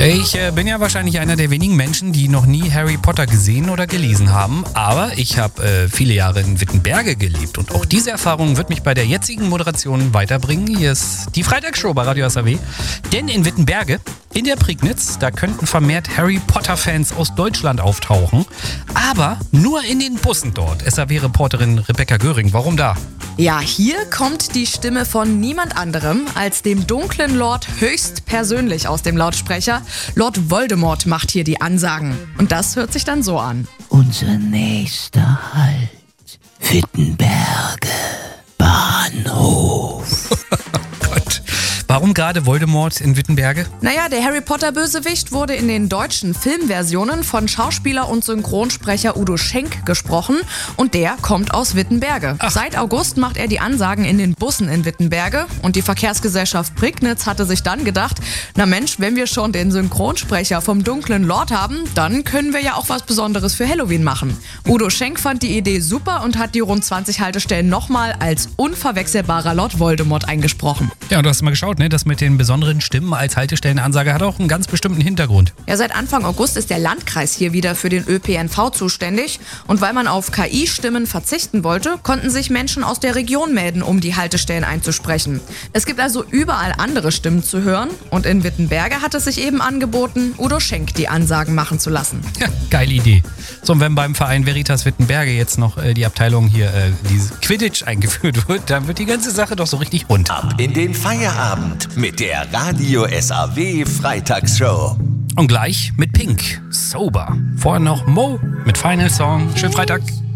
Ich bin ja wahrscheinlich einer der wenigen Menschen, die noch nie Harry Potter gesehen oder gelesen haben. Aber ich habe viele Jahre in Wittenberge gelebt. Und auch diese Erfahrung wird mich bei der jetzigen Moderation weiterbringen. Hier ist die Freitagsshow bei Radio SAW. Denn in Wittenberge, in der Prignitz, da könnten vermehrt Harry Potter-Fans aus Deutschland auftauchen. Aber nur in den Bussen dort. SAW-Reporterin Rebecca Göring. Warum da? Ja, hier kommt die Stimme von niemand anderem als dem dunklen Lord höchstpersönlich aus dem Lautsprecher. Lord Voldemort macht hier die Ansagen. Und das hört sich dann so an. Unser nächster Halt, Wittenberge, Bahnhof. Gott. Warum gerade Voldemort in Wittenberge? Naja, der Harry Potter-Bösewicht wurde in den deutschen Filmversionen von Schauspieler und Synchronsprecher Udo Schenk gesprochen und der kommt aus Wittenberge. Ach. Seit August macht er die Ansagen in den Bussen in Wittenberge und die Verkehrsgesellschaft Prignitz hatte sich dann gedacht, na Mensch, wenn wir schon den Synchronsprecher vom dunklen Lord haben, dann können wir ja auch was Besonderes für Halloween machen. Udo Schenk fand die Idee super und hat die rund 20 Haltestellen nochmal als unverwechselbarer Lord Voldemort eingesprochen. Ja, du hast mal geschaut, ne? Das mit den besonderen Stimmen als Haltestellenansage hat auch einen ganz bestimmten Hintergrund. Ja, seit Anfang August ist der Landkreis hier wieder für den ÖPNV zuständig. Und weil man auf KI-Stimmen verzichten wollte, konnten sich Menschen aus der Region melden, um die Haltestellen einzusprechen. Es gibt also überall andere Stimmen zu hören. Und in Wittenberge hat es sich eben angeboten, Udo Schenk die Ansagen machen zu lassen. Ja, geile Idee. So, und wenn beim Verein Veritas Wittenberge jetzt noch die Abteilung hier, die Quidditch eingeführt wird, dann wird die ganze Sache doch so richtig rund. Ab in den Feierabend mit der Radio SAW Freitagsshow. Und gleich mit Pink, Sober. Vorher noch Mo mit Final Song. Schönen Freitag.